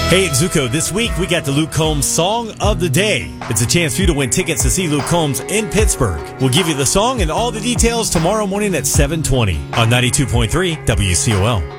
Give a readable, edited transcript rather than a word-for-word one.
Hey, it's Zuko. This week, we got the Luke Combs Song of the Day. It's a chance for you to win tickets to see Luke Combs in Pittsburgh. We'll give you the song and all the details tomorrow morning at 7:20 on 92.3 WCOL.